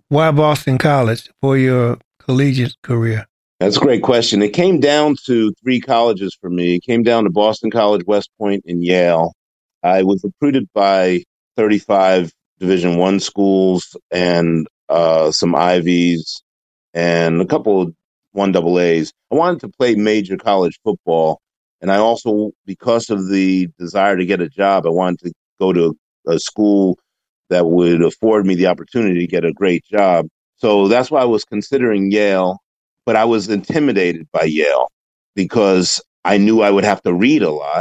Why Boston College for your collegiate career? That's a great question. It came down to three colleges for me. It came down to Boston College, West Point, and Yale. I was recruited by 35 Division I schools and some Ivies and a couple of 1AAs. I wanted to play major college football, and I also, because of the desire to get a job, I wanted to go to a school that would afford me the opportunity to get a great job. So that's why I was considering Yale, but I was intimidated by Yale because I knew I would have to read a lot,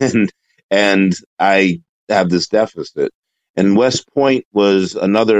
and I have this deficit. And West Point was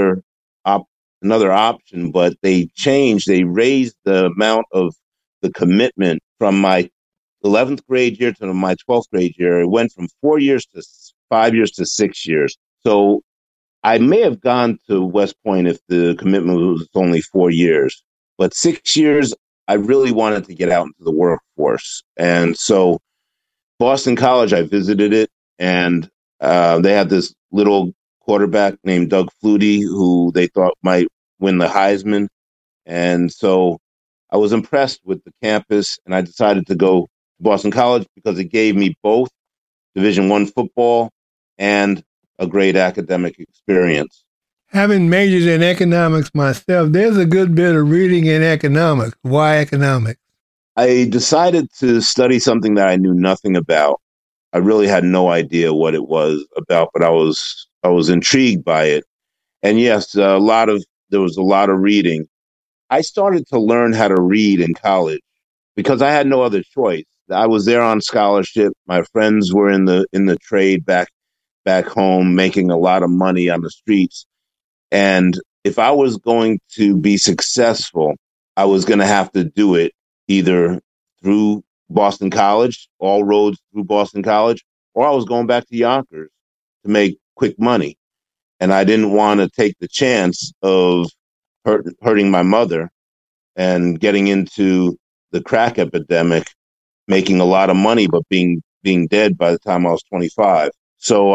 another option, but they changed. They raised the amount of the commitment from my 11th grade year to my 12th grade year. It went from 4 years to 5 years to 6 years. So I may have gone to West Point if the commitment was only 4 years, but 6 years, I really wanted to get out into the workforce. And so Boston College, I visited it, and they had this little quarterback named Doug Flutie, who they thought might win the Heisman. And so I was impressed with the campus, and I decided to go to Boston College because it gave me both Division I football and a great academic experience. Having majored in economics myself, there's a good bit of reading in economics. Why economics? I decided to study something that I knew nothing about. I really had no idea what it was about, but I was intrigued by it. And yes, there was a lot of reading. I started to learn how to read in college because I had no other choice. I was there on scholarship. My friends were in the trade back home, making a lot of money on the streets. And if I was going to be successful, I was going to have to do it either through Boston College, all roads through Boston College, or I was going back to Yonkers to make quick money. And I didn't want to take the chance of hurting my mother and getting into the crack epidemic, making a lot of money, but being dead by the time I was 25. So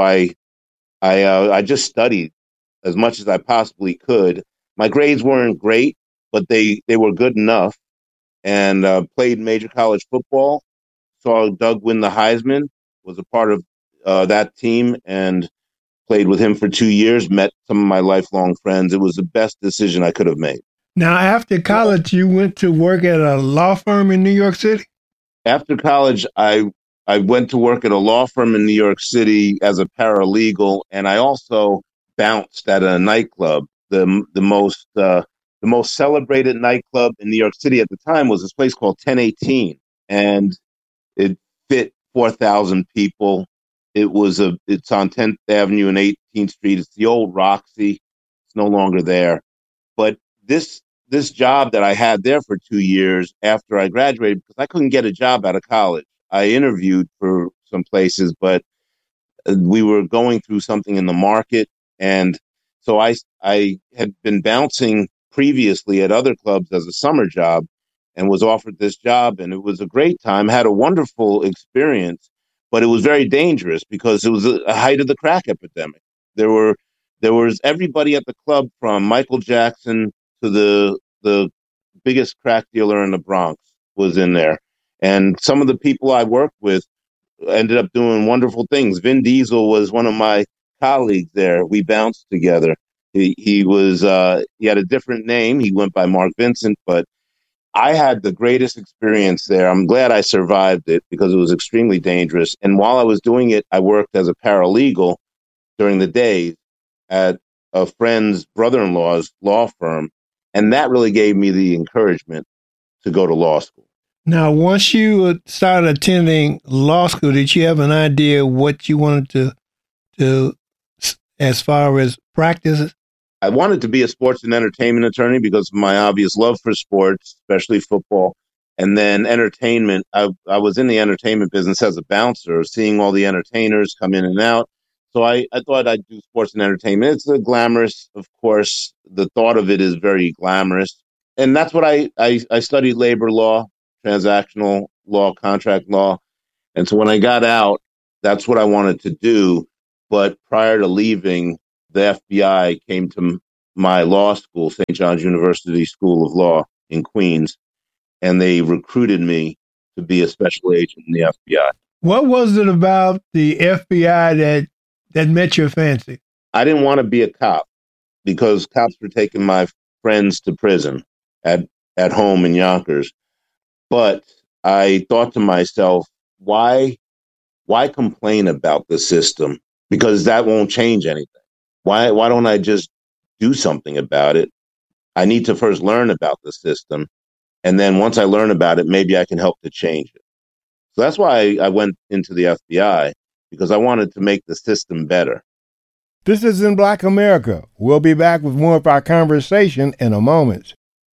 I just studied as much as I possibly could. My grades weren't great, but they were good enough, and played major college football. Saw Doug win the Heisman, was a part of that team, and played with him for 2 years, met some of my lifelong friends. It was the best decision I could have made. Now, after college, you went to work at a law firm in New York City? After college, I went to work at a law firm in New York City as a paralegal, and I also bounced at a nightclub. The most celebrated nightclub in New York City at the time was this place called 1018, and it fit 4,000 people. It's on 10th Avenue and 18th Street. It's the old Roxy. It's no longer there. But this job that I had there for 2 years after I graduated, because I couldn't get a job out of college. I interviewed for some places, but we were going through something in the market. And so I had been bouncing previously at other clubs as a summer job and was offered this job. And it was a great time, had a wonderful experience, but it was very dangerous because it was a height of the crack epidemic. There was everybody at the club from Michael Jackson to the biggest crack dealer in the Bronx was in there. And some of the people I worked with ended up doing wonderful things. Vin Diesel was one of my colleagues there. We bounced together. He had a different name. He went by Mark Vincent, but I had the greatest experience there. I'm glad I survived it because it was extremely dangerous. And while I was doing it, I worked as a paralegal during the day at a friend's brother-in-law's law firm. And that really gave me the encouragement to go to law school. Now, once you started attending law school, did you have an idea what you wanted to do as far as practice? I wanted to be a sports and entertainment attorney because of my obvious love for sports, especially football. And then entertainment, I was in the entertainment business as a bouncer, seeing all the entertainers come in and out. So I thought I'd do sports and entertainment. It's a glamorous, of course. The thought of it is very glamorous. And that's what I studied labor law, transactional law, contract law. And so when I got out, that's what I wanted to do. But prior to leaving, the FBI came to my law school, St. John's University School of Law in Queens, and they recruited me to be a special agent in the FBI. What was it about the FBI that met your fancy? I didn't want to be a cop because cops were taking my friends to prison at home in Yonkers. But I thought to myself, why complain about the system? Because that won't change anything. Why don't I just do something about it? I need to first learn about the system. And then once I learn about it, maybe I can help to change it. So that's why I went into the FBI, because I wanted to make the system better. This is In Black America. We'll be back with more of our conversation in a moment.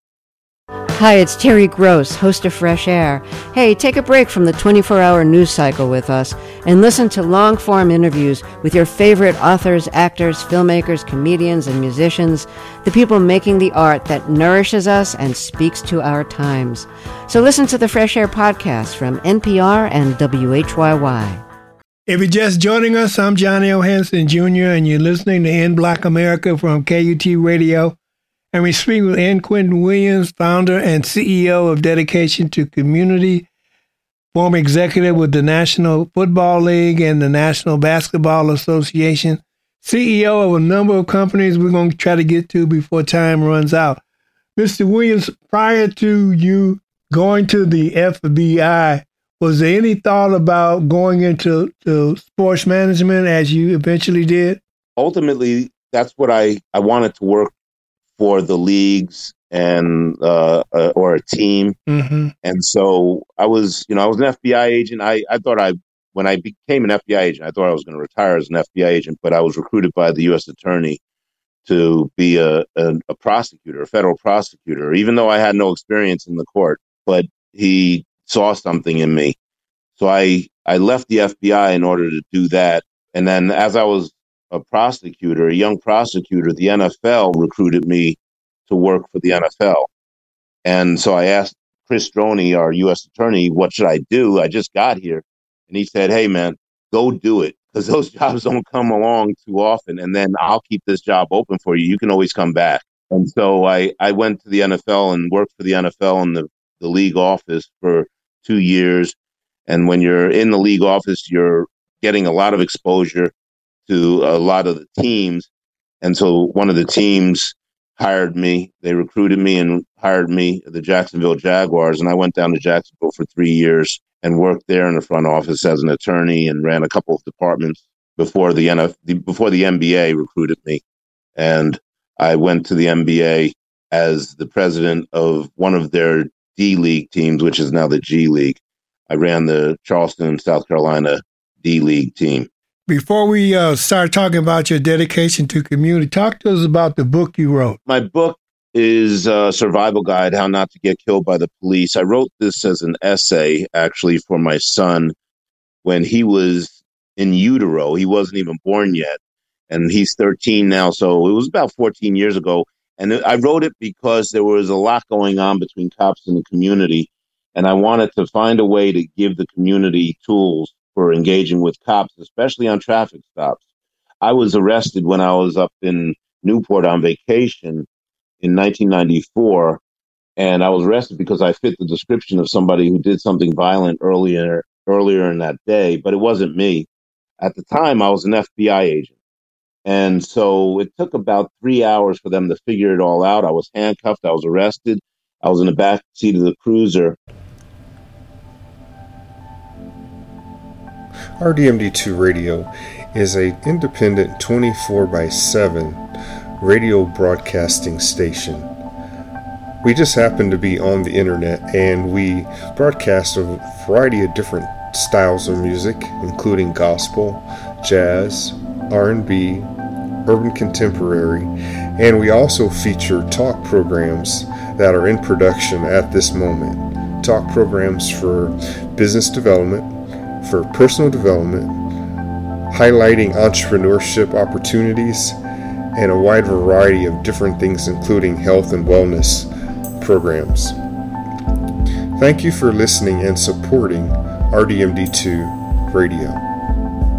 Hi, it's Terry Gross, host of Fresh Air. Hey, take a break from the 24-hour news cycle with us and listen to long-form interviews with your favorite authors, actors, filmmakers, comedians, and musicians, the people making the art that nourishes us and speaks to our times. So listen to the Fresh Air podcast from NPR and WHYY. If you're just joining us, I'm Johnny O. Henson Jr., and you're listening to In Black America from KUT Radio. And we speak with N. Quentin Williams, founder and CEO of Dedication to Community, former executive with the National Football League and the National Basketball Association, CEO of a number of companies we're going to try to get to before time runs out. Mr. Williams, prior to you going to the FBI, was there any thought about going into sports management as you eventually did? Ultimately, that's what I wanted to work for the leagues and or a team. Mm-hmm. And so I was an FBI agent. I thought when I became an FBI agent, I thought I was going to retire as an FBI agent, but I was recruited by the U.S. Attorney to be a prosecutor, a federal prosecutor, even though I had no experience in the court. But he saw something in me. So I left the FBI in order to do that. And then as I was a young prosecutor, the NFL recruited me to work for the NFL. And so I asked Chris Droney, our U.S. attorney, what should I do? I just got here. And he said, hey, man, go do it, because those jobs don't come along too often. And then I'll keep this job open for you. You can always come back. And so I went to the NFL and worked for the NFL in the league office for 2 years. And when you're in the league office, you're getting a lot of exposure to a lot of the teams. And so one of the teams hired me. They recruited me and hired me, the Jacksonville Jaguars. And I went down to Jacksonville for 3 years and worked there in the front office as an attorney and ran a couple of departments before the NBA recruited me. And I went to the NBA as the president of one of their D League teams, which is now the G League. I ran the Charleston, South Carolina D League team. Before we start talking about your dedication to community, talk to us about the book you wrote. My book is a survival guide, How Not to Get Killed by the Police. I wrote this as an essay, actually, for my son when he was in utero. He wasn't even born yet, and he's 13 now, so it was about 14 years ago. And I wrote it because there was a lot going on between cops and the community, and I wanted to find a way to give the community tools for engaging with cops, especially on traffic stops. I was arrested when I was up in Newport on vacation in 1994, and I was arrested because I fit the description of somebody who did something violent earlier in that day, but it wasn't me. At the time, I was an FBI agent. And so it took about 3 hours for them to figure it all out. I was handcuffed. I was arrested. I was in the back seat of the cruiser. RDMD2 Radio is an independent 24/7 radio broadcasting station. We just happen to be on the internet, and we broadcast a variety of different styles of music, including gospel, jazz, R&B, urban contemporary, and we also feature talk programs that are in production at this moment. Talk programs for business development, for personal development, highlighting entrepreneurship opportunities, and a wide variety of different things, including health and wellness programs. Thank you for listening and supporting RDMD2 Radio.